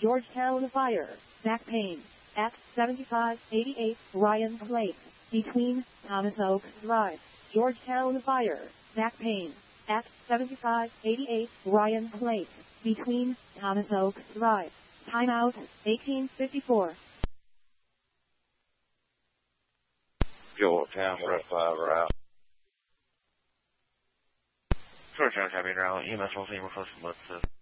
Georgetown Fire, back pain. At 7588 Ryan Place, between Thomas Oaks Drive. Georgetown Fire, back pain. At 7588 Ryan Place, between Thomas Oaks Drive. Timeout, 1854. Georgetown Red 5 route. Georgetown Champion Rally, EMS 1 request from